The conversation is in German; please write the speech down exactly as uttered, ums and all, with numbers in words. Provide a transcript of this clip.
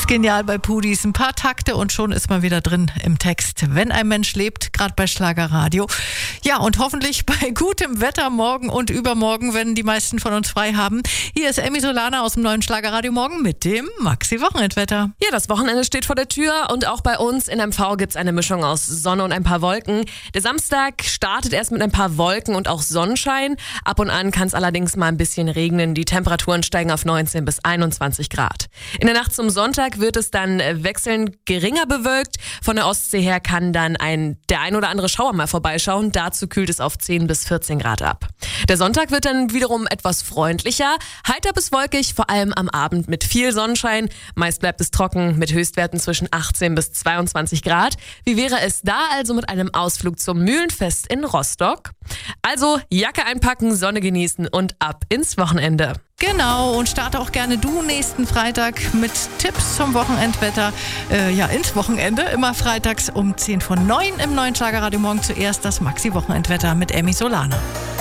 Ist genial bei Pudis. Ein paar Takte und schon ist man wieder drin im Text. Wenn ein Mensch lebt, gerade bei Schlagerradio. Ja, und hoffentlich bei gutem Wetter morgen und übermorgen, wenn die meisten von uns frei haben. Hier ist Emmy Solana aus dem neuen Schlagerradio Morgen mit dem Maxi-Wochenendwetter. Ja, das Wochenende steht vor der Tür und auch bei uns in M V gibt es eine Mischung aus Sonne und ein paar Wolken. Der Samstag startet erst mit ein paar Wolken und auch Sonnenschein. Ab und an kann es allerdings mal ein bisschen regnen. Die Temperaturen steigen auf neunzehn bis einundzwanzig Grad. In der Nacht zum Sonntag wird es dann wechselnd geringer bewölkt. Von der Ostsee her kann dann ein, der ein oder andere Schauer mal vorbeischauen. Dazu kühlt es auf zehn bis vierzehn Grad ab. Der Sonntag wird dann wiederum etwas freundlicher. Heiter bis wolkig, vor allem am Abend mit viel Sonnenschein. Meist bleibt es trocken mit Höchstwerten zwischen achtzehn bis zweiundzwanzig Grad. Wie wäre es da also mit einem Ausflug zum Mühlenfest in Rostock? Also Jacke einpacken, Sonne genießen und ab ins Wochenende. Genau, und starte auch gerne du nächsten Freitag mit Tipps zum Wochenendwetter. Äh, ja, ins Wochenende. Immer freitags um zehn vor neun im neuen Schlagerradio Morgen. Zuerst das Maxi-Wochenendwetter mit Emmy Solana.